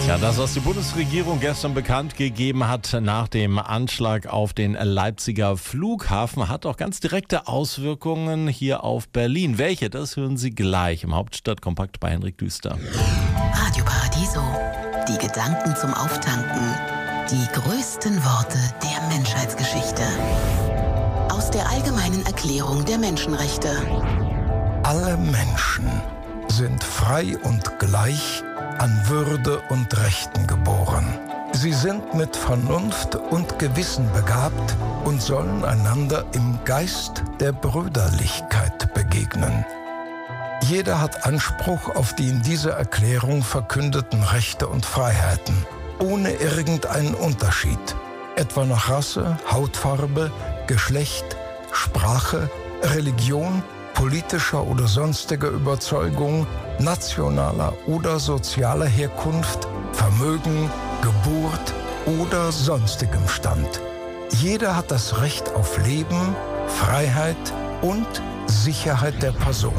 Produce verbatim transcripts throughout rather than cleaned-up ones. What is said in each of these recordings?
Ja, das, was die Bundesregierung gestern bekannt gegeben hat nach dem Anschlag auf den Leipziger Flughafen, hat auch ganz direkte Auswirkungen hier auf Berlin. Welche? Das hören Sie gleich im Hauptstadtkompakt bei Henrik Düster. Radio Paradiso. Die Gedanken zum Auftanken. Die größten Worte der Menschheitsgeschichte. Aus der Allgemeinen Erklärung der Menschenrechte. Alle Menschen sind frei und gleich an Würde und Rechten geboren. Sie sind mit Vernunft und Gewissen begabt und sollen einander im Geist der Brüderlichkeit begegnen. Jeder hat Anspruch auf die in dieser Erklärung verkündeten Rechte und Freiheiten, ohne irgendeinen Unterschied, etwa nach Rasse, Hautfarbe, Geschlecht, Sprache, Religion, politischer oder sonstiger Überzeugung, nationaler oder sozialer Herkunft, Vermögen, Geburt oder sonstigem Stand. Jeder hat das Recht auf Leben, Freiheit und Sicherheit der Person.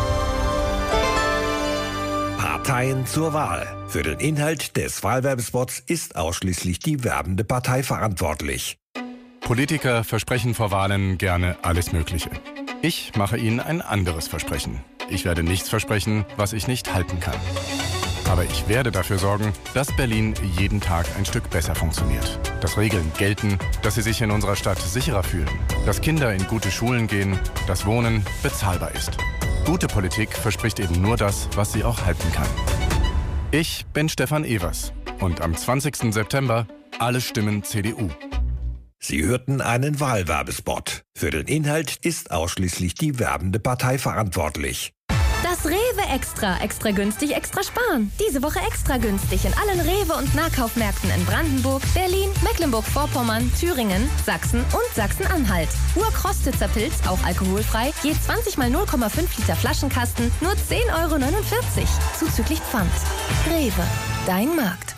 Parteien zur Wahl. Für den Inhalt des Wahlwerbespots ist ausschließlich die werbende Partei verantwortlich. Politiker versprechen vor Wahlen gerne alles Mögliche. Ich mache Ihnen ein anderes Versprechen. Ich werde nichts versprechen, was ich nicht halten kann. Aber ich werde dafür sorgen, dass Berlin jeden Tag ein Stück besser funktioniert. Dass Regeln gelten, dass Sie sich in unserer Stadt sicherer fühlen. Dass Kinder in gute Schulen gehen, dass Wohnen bezahlbar ist. Gute Politik verspricht eben nur das, was sie auch halten kann. Ich bin Stefan Evers und am zwanzigsten September alle Stimmen C D U. Sie hörten einen Wahlwerbespot. Für den Inhalt ist ausschließlich die werbende Partei verantwortlich. Das Rewe Extra. Extra günstig, extra sparen. Diese Woche extra günstig in allen Rewe- und Nahkaufmärkten in Brandenburg, Berlin, Mecklenburg-Vorpommern, Thüringen, Sachsen und Sachsen-Anhalt. Urkrostitzer Pilz, auch alkoholfrei, je zwanzig mal null Komma fünf Liter Flaschenkasten, nur zehn Euro neunundvierzig. Zuzüglich Pfand. Rewe, dein Markt.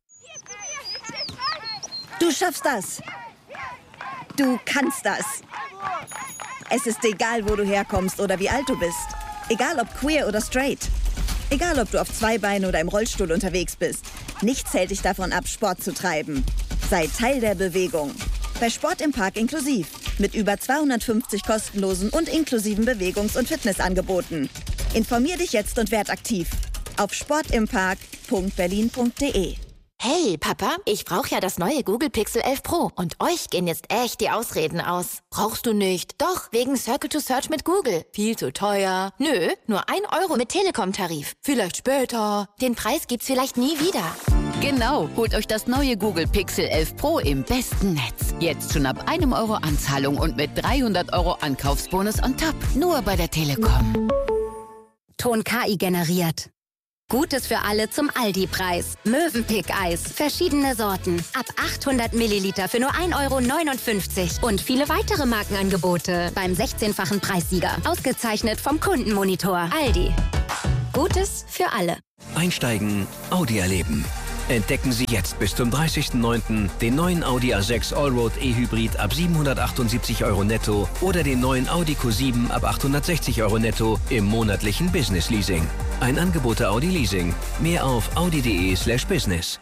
Du schaffst das. Du kannst das. Es ist egal, wo du herkommst oder wie alt du bist. Egal ob queer oder straight. Egal ob du auf zwei Beinen oder im Rollstuhl unterwegs bist. Nichts hält dich davon ab, Sport zu treiben. Sei Teil der Bewegung. Bei Sport im Park inklusiv. Mit über zweihundertfünfzig kostenlosen und inklusiven Bewegungs- und Fitnessangeboten. Informier dich jetzt und werd aktiv. Auf sportimpark punkt berlin punkt de. Hey, Papa, ich brauche ja das neue Google Pixel elf Pro. Und euch gehen jetzt echt die Ausreden aus. Brauchst du nicht? Doch, wegen Circle to Search mit Google. Viel zu teuer. Nö, nur ein Euro mit Telekom-Tarif. Vielleicht später. Den Preis gibt's vielleicht nie wieder. Genau, holt euch das neue Google Pixel elf Pro im besten Netz. Jetzt schon ab einem Euro Anzahlung und mit dreihundert Euro Ankaufsbonus on top. Nur bei der Telekom. Ton K I generiert. Gutes für alle zum Aldi-Preis. Mövenpick-Eis. Verschiedene Sorten. Ab achthundert Milliliter für nur ein Euro neunundfünfzig. Und viele weitere Markenangebote beim sechzehnfachen Preissieger. Ausgezeichnet vom Kundenmonitor. Aldi. Gutes für alle. Einsteigen, Audi erleben. Entdecken Sie jetzt bis zum dreißigsten neunten den neuen Audi A sechs Allroad E-Hybrid ab siebenhundertachtundsiebzig Euro netto oder den neuen Audi Q sieben ab achthundertsechzig Euro netto im monatlichen Business Leasing. Ein Angebot der Audi Leasing. Mehr auf audi.de slash business.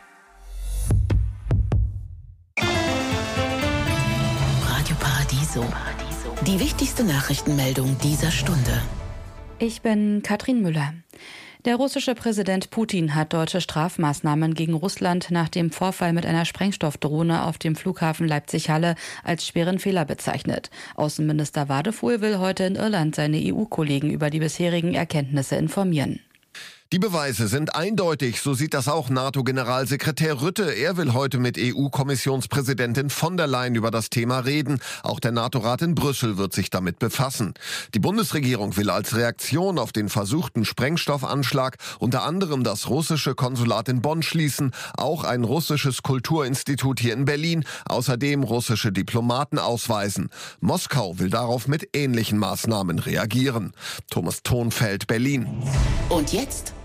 Radio Paradiso. Die wichtigste Nachrichtenmeldung dieser Stunde. Ich bin Katrin Müller. Der russische Präsident Putin hat deutsche Strafmaßnahmen gegen Russland nach dem Vorfall mit einer Sprengstoffdrohne auf dem Flughafen Leipzig-Halle als schweren Fehler bezeichnet. Außenminister Wadefuhl will heute in Irland seine E U-Kollegen über die bisherigen Erkenntnisse informieren. Die Beweise sind eindeutig, so sieht das auch NATO-Generalsekretär Rutte. Er will heute mit E U-Kommissionspräsidentin von der Leyen über das Thema reden. Auch der NATO-Rat in Brüssel wird sich damit befassen. Die Bundesregierung will als Reaktion auf den versuchten Sprengstoffanschlag unter anderem das russische Konsulat in Bonn schließen, auch ein russisches Kulturinstitut hier in Berlin, außerdem russische Diplomaten ausweisen. Moskau will darauf mit ähnlichen Maßnahmen reagieren. Thomas Thonfeld, Berlin. Und jetzt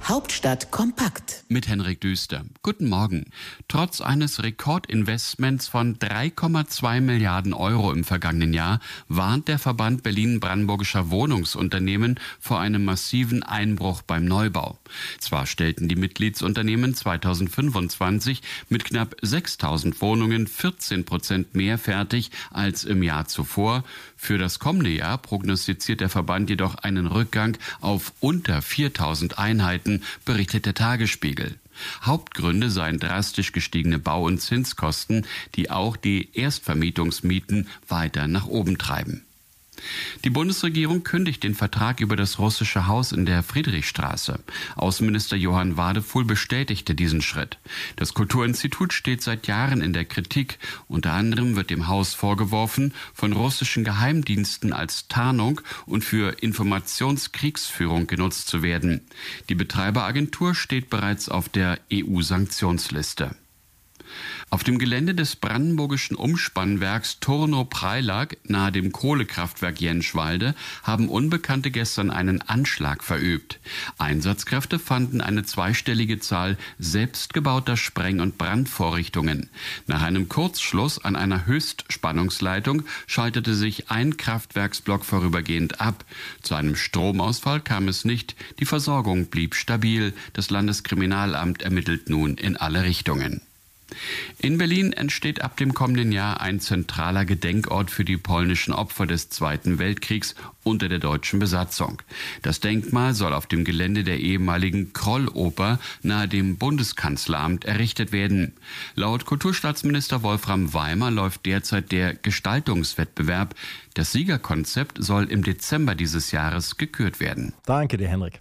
Hauptstadt kompakt. Mit Henrik Düster. Guten Morgen. Trotz eines Rekordinvestments von drei Komma zwei Milliarden Euro im vergangenen Jahr warnt der Verband Berlin-Brandenburgischer Wohnungsunternehmen vor einem massiven Einbruch beim Neubau. Zwar stellten die Mitgliedsunternehmen zweitausendfünfundzwanzig mit knapp sechstausend Wohnungen vierzehn Prozent mehr fertig als im Jahr zuvor. Für das kommende Jahr prognostiziert der Verband jedoch einen Rückgang auf unter viertausend Einheiten, berichtet der Tagesspiegel. Hauptgründe seien drastisch gestiegene Bau- und Zinskosten, die auch die Erstvermietungsmieten weiter nach oben treiben. Die Bundesregierung kündigt den Vertrag über das russische Haus in der Friedrichstraße. Außenminister Johann Wadefuhl bestätigte diesen Schritt. Das Kulturinstitut steht seit Jahren in der Kritik. Unter anderem wird dem Haus vorgeworfen, von russischen Geheimdiensten als Tarnung und für Informationskriegsführung genutzt zu werden. Die Betreiberagentur steht bereits auf der E U-Sanktionsliste. Auf dem Gelände des brandenburgischen Umspannwerks Turnow-Preilag nahe dem Kohlekraftwerk Jenschwalde haben Unbekannte gestern einen Anschlag verübt. Einsatzkräfte fanden eine zweistellige Zahl selbstgebauter Spreng- und Brandvorrichtungen. Nach einem Kurzschluss an einer Höchstspannungsleitung schaltete sich ein Kraftwerksblock vorübergehend ab. Zu einem Stromausfall kam es nicht. Die Versorgung blieb stabil. Das Landeskriminalamt ermittelt nun in alle Richtungen. In Berlin entsteht ab dem kommenden Jahr ein zentraler Gedenkort für die polnischen Opfer des Zweiten Weltkriegs unter der deutschen Besatzung. Das Denkmal soll auf dem Gelände der ehemaligen Kroll-Oper nahe dem Bundeskanzleramt errichtet werden. Laut Kulturstaatsminister Wolfram Weimer läuft derzeit der Gestaltungswettbewerb. Das Siegerkonzept soll im Dezember dieses Jahres gekürt werden. Danke dir, Henrik.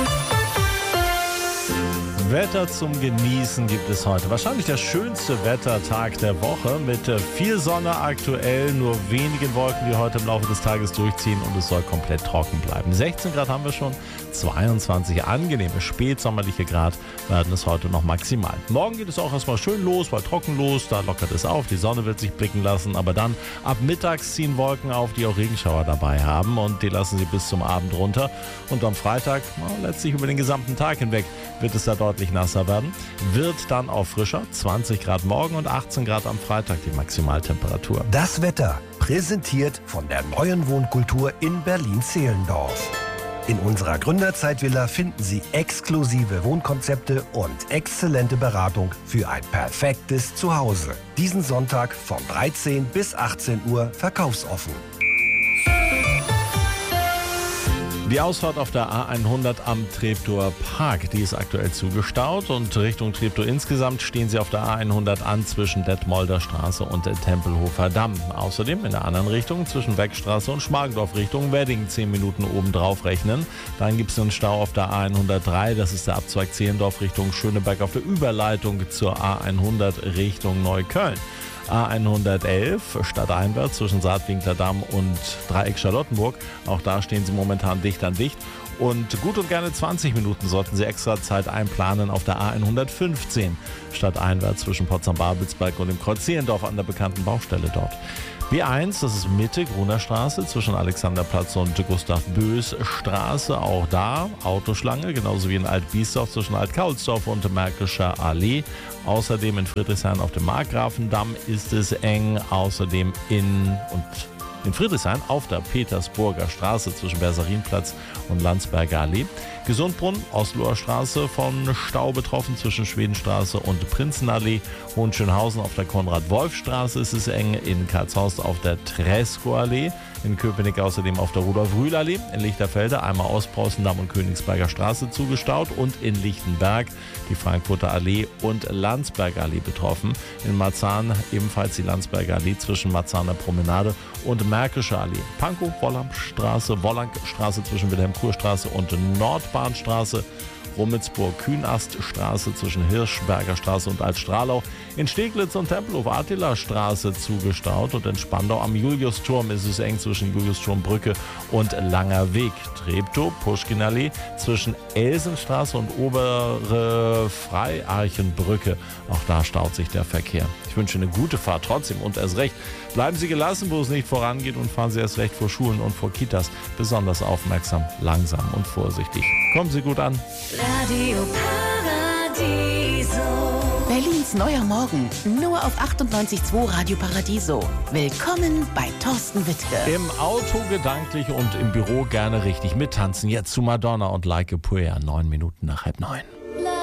Wetter zum Genießen gibt es heute. Wahrscheinlich der schönste Wettertag der Woche mit viel Sonne aktuell, nur wenigen Wolken, die heute im Laufe des Tages durchziehen und es soll komplett trocken bleiben. sechzehn Grad haben wir schon, zweiundzwanzig angenehme spätsommerliche Grad werden es heute noch maximal. Morgen geht es auch erstmal schön los, weil trocken los, da lockert es auf, die Sonne wird sich blicken lassen, aber dann ab mittags ziehen Wolken auf, die auch Regenschauer dabei haben und die lassen sie bis zum Abend runter und am Freitag, na, letztlich über den gesamten Tag hinweg, wird es da deutlich nasser werden, wird dann auch frischer, zwanzig Grad morgen und achtzehn Grad am Freitag die Maximaltemperatur. Das Wetter präsentiert von der neuen Wohnkultur in Berlin-Zehlendorf. In unserer Gründerzeitvilla finden Sie exklusive Wohnkonzepte und exzellente Beratung für ein perfektes Zuhause. Diesen Sonntag von dreizehn bis achtzehn Uhr verkaufsoffen. Die Ausfahrt auf der A hundert am Treptower Park, die ist aktuell zugestaut und Richtung Treptow insgesamt stehen sie auf der A hundert an zwischen Detmolder Straße und Tempelhofer Damm. Außerdem in der anderen Richtung zwischen Beckstraße und Schmargendorf Richtung Wedding zehn Minuten obendrauf rechnen. Dann gibt es einen Stau auf der A hundertdrei, das ist der Abzweig Zehlendorf Richtung Schöneberg auf der Überleitung zur A hundert Richtung Neukölln. A hundertelf stadteinwärts zwischen Saatwinkler Damm und Dreieck Charlottenburg. Auch da stehen sie momentan dicht an dicht. Und gut und gerne zwanzig Minuten sollten Sie extra Zeit einplanen auf der A hundertfünfzehn stadteinwärts zwischen Potsdam-Babelsberg und dem Kreuz Zehlendorf an der bekannten Baustelle dort. B eins, das ist Mitte, Gruner Straße zwischen Alexanderplatz und Gustav-Bös Straße. Auch da Autoschlange, genauso wie in Alt-Biesdorf zwischen Alt-Kaulsdorf und Märkischer Allee. Außerdem in Friedrichshain auf dem Markgrafendamm ist es eng. Außerdem in und in Friedrichshain auf der Petersburger Straße zwischen Bersarinplatz und Landsberger Allee. Gesundbrunn, Osloer Straße von Stau betroffen zwischen Schwedenstraße und Prinzenallee. Hohenschönhausen auf der Konrad-Wolf-Straße ist es eng. In Karlshorst auf der Tresco-Allee. In Köpenick außerdem auf der Rudolf-Rühl-Allee. In Lichterfelde einmal Ostpreußendamm und Königsberger Straße zugestaut. Und in Lichtenberg die Frankfurter Allee und Landsberger Allee betroffen. In Marzahn ebenfalls die Landsberger Allee zwischen Marzahner Promenade und Märkischer Allee. Pankow, Wollamstraße, Wollankstraße zwischen Wilhelm-Kur-Straße und Nordbahnstraße. Rummelsburg-Kühnaststraße zwischen Hirschberger Straße und Altstralau. In Steglitz und Tempelhof-Adela-Straße zugestaut und in Spandau am Juliusturm ist es eng zwischen Juliusturmbrücke und Langer Weg. Treptow, Puschkinallee zwischen Elsenstraße und Obere Freiarchenbrücke. Auch da staut sich der Verkehr. Ich wünsche eine gute Fahrt trotzdem und erst recht. Bleiben Sie gelassen, wo es nicht vorangeht und fahren Sie erst recht vor Schulen und vor Kitas. Besonders aufmerksam, langsam und vorsichtig. Kommen Sie gut an. Radio Paradiso. Berlins neuer Morgen. Nur auf achtundneunzig Komma zwei Radio Paradiso. Willkommen bei Thorsten Wittke. Im Auto gedanklich und im Büro gerne richtig mittanzen. Jetzt zu Madonna und Like a Prayer. Neun Minuten nach halb neun.